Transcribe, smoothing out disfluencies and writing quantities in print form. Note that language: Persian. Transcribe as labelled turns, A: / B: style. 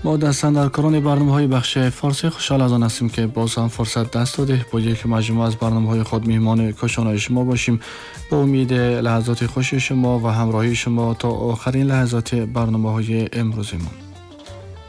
A: ما دستاندرکاران برنامه‌های بخش فارسی خوشحال از آن هستیم که باز هم فرصت دست داده با یک مجموعه از برنامه‌های خود میهمان کاشانه‌های شما باشیم. با امید لحظات خوش شما و همراهی شما تا آخرین لحظات برنامه‌های امروزمان.